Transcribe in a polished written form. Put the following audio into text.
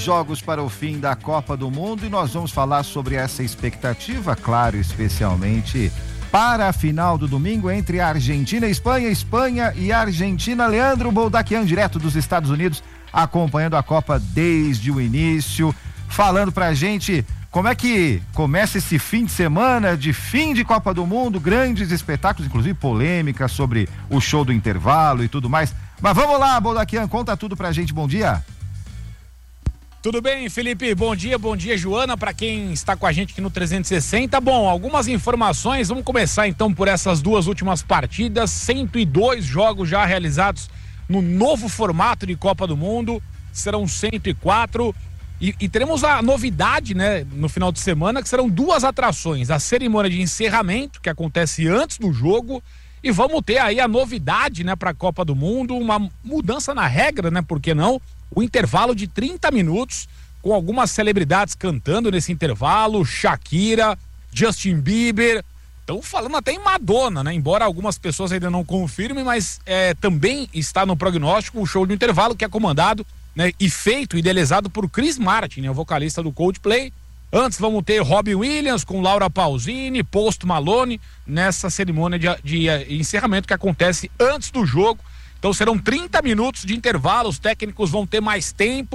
jogos para o fim da Copa do Mundo e nós vamos falar sobre essa expectativa, claro, especialmente para a final do domingo entre a Argentina e Espanha, Espanha e Argentina. Leandro Boldaquian, direto dos Estados Unidos, acompanhando a Copa desde o início, falando pra gente como é que começa esse fim de semana de fim de Copa do Mundo, grandes espetáculos, inclusive polêmica sobre o show do intervalo e tudo mais. Mas vamos lá, Boldaquian, conta tudo pra gente, bom dia. Tudo bem, Felipe? Bom dia, Joana, para quem está com a gente aqui no 360. Bom, algumas informações, vamos começar então por essas duas últimas partidas, 102 jogos já realizados no novo formato de Copa do Mundo, serão 104 e teremos a novidade, né, no final de semana, que serão duas atrações, a cerimônia de encerramento, que acontece antes do jogo, e vamos ter aí a novidade, né, para a Copa do Mundo, uma mudança na regra, né, por que não? O intervalo de 30 minutos, com algumas celebridades cantando nesse intervalo, Shakira, Justin Bieber, estão falando até em Madonna, né? Embora algumas pessoas ainda não confirmem, mas também está no prognóstico o show do intervalo, que é comandado, né, e feito, idealizado por Chris Martin, né, o vocalista do Coldplay. Antes vamos ter Robbie Williams com Laura Pausini, Post Malone, nessa cerimônia de encerramento que acontece antes do jogo. Então serão 30 minutos de intervalo, os técnicos vão ter mais tempo